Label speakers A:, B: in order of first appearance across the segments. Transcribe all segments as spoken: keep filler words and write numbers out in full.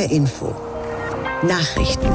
A: R Info. Nachrichten.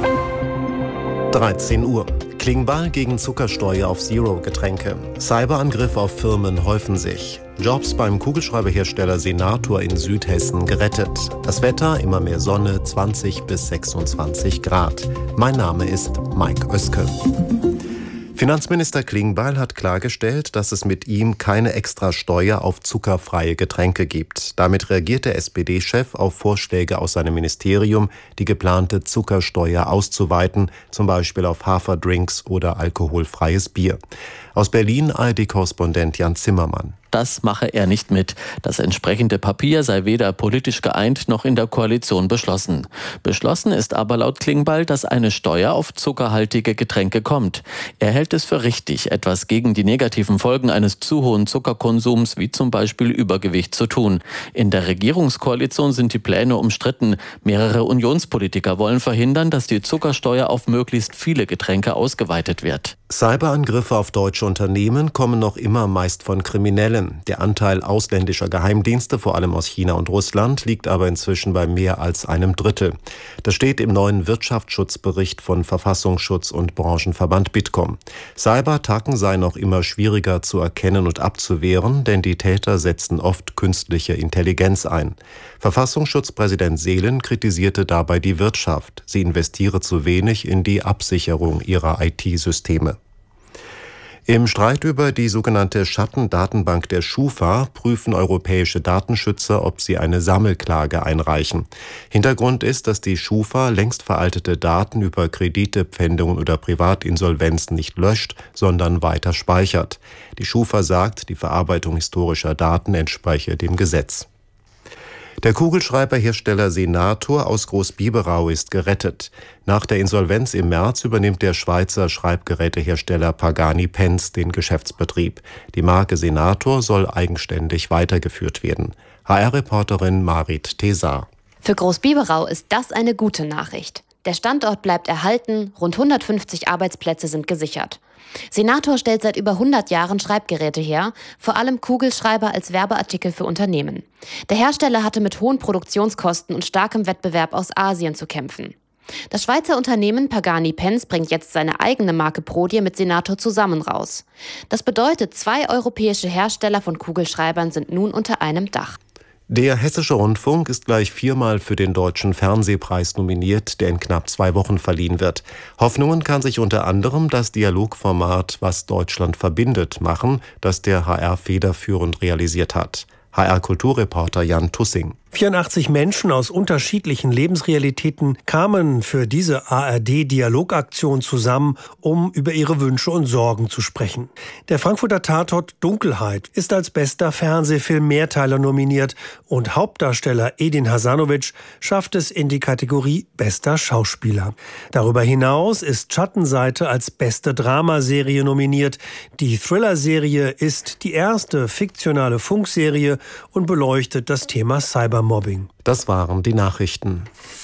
B: dreizehn Uhr. Klingbeil gegen Zuckersteuer auf Zero-Getränke. Cyberangriff auf Firmen häufen sich. Jobs beim Kugelschreiberhersteller Senator in Südhessen gerettet. Das Wetter, immer mehr Sonne, zwanzig bis sechsundzwanzig Grad. Mein Name ist Mike Oeske. Finanzminister Klingbeil hat klargestellt, dass es mit ihm keine Extrasteuer auf zuckerfreie Getränke gibt. Damit reagiert der S P D-Chef auf Vorschläge aus seinem Ministerium, die geplante Zuckersteuer auszuweiten, zum Beispiel auf Haferdrinks oder alkoholfreies Bier. Aus Berlin A R D-Korrespondent Jan Zimmermann.
C: Das mache er nicht mit. Das entsprechende Papier sei weder politisch geeint noch in der Koalition beschlossen. Beschlossen ist aber laut Klingbeil, dass eine Steuer auf zuckerhaltige Getränke kommt. Er hält es für richtig, etwas gegen die negativen Folgen eines zu hohen Zuckerkonsums, wie zum Beispiel Übergewicht, zu tun. In der Regierungskoalition sind die Pläne umstritten. Mehrere Unionspolitiker wollen verhindern, dass die Zuckersteuer auf möglichst viele Getränke ausgeweitet wird.
B: Cyberangriffe auf deutsche Unternehmen kommen noch immer meist von Kriminellen. Der Anteil ausländischer Geheimdienste, vor allem aus China und Russland, liegt aber inzwischen bei mehr als einem Drittel. Das steht im neuen Wirtschaftsschutzbericht von Verfassungsschutz und Branchenverband Bitkom. Cyberattacken seien noch immer schwieriger zu erkennen und abzuwehren, denn die Täter setzen oft künstliche Intelligenz ein. Verfassungsschutzpräsident Seelen kritisierte dabei die Wirtschaft. Sie investiere zu wenig in die Absicherung ihrer I T-Systeme. Im Streit über die sogenannte Schattendatenbank der Schufa prüfen europäische Datenschützer, ob sie eine Sammelklage einreichen. Hintergrund ist, dass die Schufa längst veraltete Daten über Kredite, Pfändungen oder Privatinsolvenzen nicht löscht, sondern weiter speichert. Die Schufa sagt, die Verarbeitung historischer Daten entspreche dem Gesetz. Der Kugelschreiberhersteller Senator aus Großbiberau ist gerettet. Nach der Insolvenz im März übernimmt der Schweizer Schreibgerätehersteller Pagani-Pens den Geschäftsbetrieb. Die Marke Senator soll eigenständig weitergeführt werden. H R-Reporterin Marit Tesar.
D: Für Großbiberau ist das eine gute Nachricht. Der Standort bleibt erhalten, rund hundertfünfzig Arbeitsplätze sind gesichert. Senator stellt seit über hundert Jahren Schreibgeräte her, vor allem Kugelschreiber als Werbeartikel für Unternehmen. Der Hersteller hatte mit hohen Produktionskosten und starkem Wettbewerb aus Asien zu kämpfen. Das Schweizer Unternehmen Pagani-Pens bringt jetzt seine eigene Marke Prodier mit Senator zusammen raus. Das bedeutet, zwei europäische Hersteller von Kugelschreibern sind nun unter einem Dach.
B: Der Hessische Rundfunk ist gleich viermal für den Deutschen Fernsehpreis nominiert, der in knapp zwei Wochen verliehen wird. Hoffnungen kann sich unter anderem das Dialogformat Was Deutschland verbindet machen, das der H R federführend realisiert hat. H R-Kulturreporter Jan Tussing.
E: vierundachtzig Menschen aus unterschiedlichen Lebensrealitäten kamen für diese A R D-Dialogaktion zusammen, um über ihre Wünsche und Sorgen zu sprechen. Der Frankfurter Tatort Dunkelheit ist als bester Fernsehfilm Mehrteiler nominiert und Hauptdarsteller Edin Hasanovic schafft es in die Kategorie bester Schauspieler. Darüber hinaus ist Schattenseite als beste Dramaserie nominiert. Die Thriller-Serie ist die erste fiktionale Funkserie und beleuchtet das Thema Cybermobbing.
B: Das waren die Nachrichten.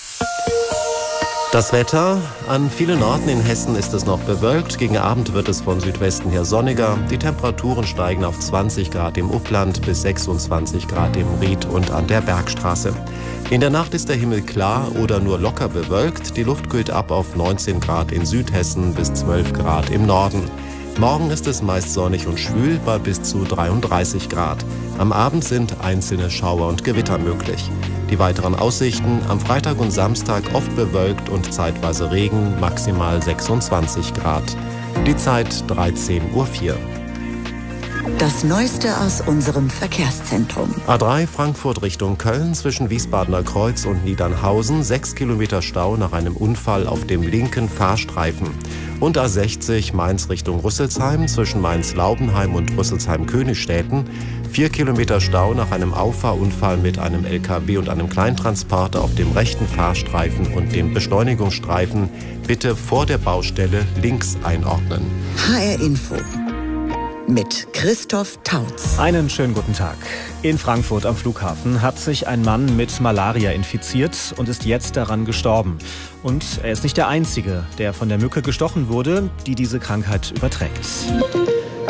B: Das Wetter. An vielen Orten in Hessen ist es noch bewölkt. Gegen Abend wird es von Südwesten her sonniger. Die Temperaturen steigen auf zwanzig Grad im Upland bis sechsundzwanzig Grad im Ried und an der Bergstraße. In der Nacht ist der Himmel klar oder nur locker bewölkt. Die Luft kühlt ab auf neunzehn Grad in Südhessen bis zwölf Grad im Norden. Morgen ist es meist sonnig und schwül bei bis zu dreiunddreißig Grad. Am Abend sind einzelne Schauer und Gewitter möglich. Die weiteren Aussichten: am Freitag und Samstag oft bewölkt und zeitweise Regen, maximal sechsundzwanzig Grad. Die Zeit dreizehn Uhr vier.
A: Das Neueste aus unserem Verkehrszentrum.
B: A drei Frankfurt Richtung Köln zwischen Wiesbadener Kreuz und Niedernhausen. Sechs Kilometer Stau nach einem Unfall auf dem linken Fahrstreifen. Und A sechzig Mainz Richtung Rüsselsheim zwischen Mainz-Laubenheim und Rüsselsheim-Königstädten. Vier Kilometer Stau nach einem Auffahrunfall mit einem L K W und einem Kleintransporter auf dem rechten Fahrstreifen und dem Beschleunigungsstreifen. Bitte vor der Baustelle links einordnen.
A: H R Info mit Christoph Tautz.
F: Einen schönen guten Tag. In Frankfurt am Flughafen hat sich ein Mann mit Malaria infiziert und ist jetzt daran gestorben. Und er ist nicht der Einzige, der von der Mücke gestochen wurde, die diese Krankheit überträgt.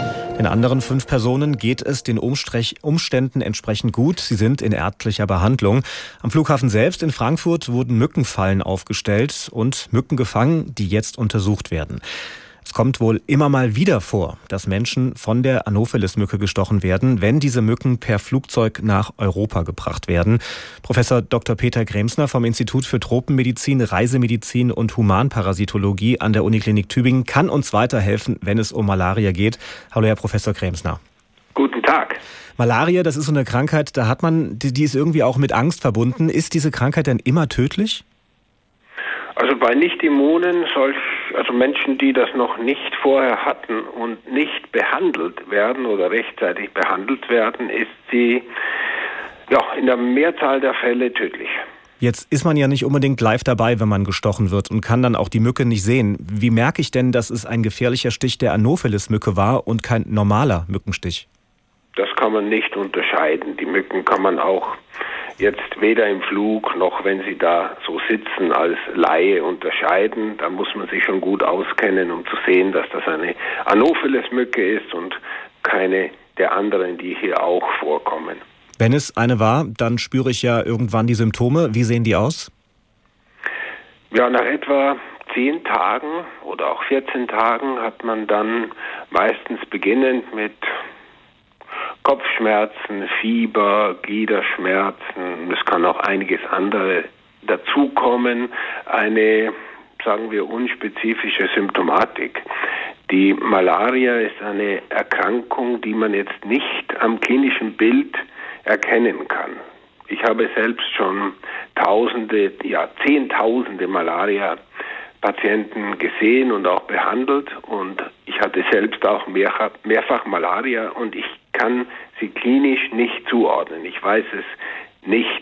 F: Den anderen fünf Personen geht es den Umständen entsprechend gut. Sie sind in ärztlicher Behandlung. Am Flughafen selbst in Frankfurt wurden Mückenfallen aufgestellt und Mücken gefangen, die jetzt untersucht werden. Es kommt wohl immer mal wieder vor, dass Menschen von der Anopheles-Mücke gestochen werden, wenn diese Mücken per Flugzeug nach Europa gebracht werden. Professor Doktor Peter Gremsner vom Institut für Tropenmedizin, Reisemedizin und Humanparasitologie an der Uniklinik Tübingen kann uns weiterhelfen, wenn es um Malaria geht. Hallo, Herr Professor Gremsner.
G: Guten Tag.
F: Malaria, das ist so eine Krankheit, da hat man, die, die ist irgendwie auch mit Angst verbunden. Ist diese Krankheit denn immer tödlich?
G: Also bei Nicht-Immunen, solch, also Menschen, die das noch nicht vorher hatten und nicht behandelt werden oder rechtzeitig behandelt werden, ist sie ja, in der Mehrzahl der Fälle tödlich.
F: Jetzt ist man ja nicht unbedingt live dabei, wenn man gestochen wird und kann dann auch die Mücke nicht sehen. Wie merke ich denn, dass es ein gefährlicher Stich der Anopheles-Mücke war und kein normaler Mückenstich?
G: Das kann man nicht unterscheiden. Die Mücken kann man auch jetzt weder im Flug noch wenn sie da so sitzen als Laie unterscheiden. Da muss man sich schon gut auskennen, um zu sehen, dass das eine Anopheles-Mücke ist und keine der anderen, die hier auch vorkommen.
F: Wenn es eine war, dann spüre ich ja irgendwann die Symptome. Wie sehen die aus?
G: Ja, nach etwa zehn Tagen oder auch vierzehn Tagen hat man dann meistens beginnend mit Kopfschmerzen, Fieber, Gliederschmerzen, es kann auch einiges andere dazukommen, eine, sagen wir, unspezifische Symptomatik. Die Malaria ist eine Erkrankung, die man jetzt nicht am klinischen Bild erkennen kann. Ich habe selbst schon Tausende, ja Zehntausende Malaria-Patienten gesehen und auch behandelt und ich hatte selbst auch mehrfach, mehrfach Malaria und ich kann sie klinisch nicht zuordnen. Ich weiß es nicht